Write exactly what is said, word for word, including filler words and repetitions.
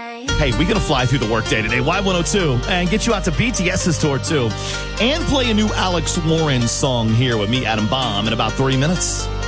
Hey, we're going to fly through the workday today, Y one oh two, and get you out to B T S's tour, too. And play a new Alex Warren song here with me, Adam Baum, in about three minutes.